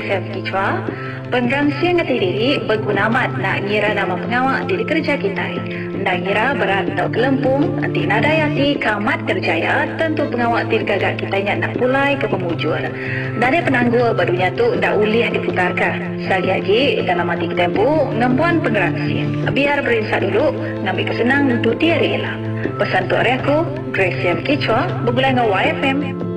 Grace Kichwa. Pengrangsian ngati diri berguna amat nak ngira nama pengawak di kerja kita. Nak ngira berat atau kelempung, nanti nadayati kamat kerjaya, tentu pengawak di gagak kita nak pulai ke pemujur. Dari penangguh barunya tu dah ulih diputarkan. Sekali lagi dalam hati tempo, ngempuan pengrangsian. Biar berinsak dulu, ngambil kesenang untuk dia rela. Pesan tu hari aku, Grace Kichwa, berbulan dengan YFM.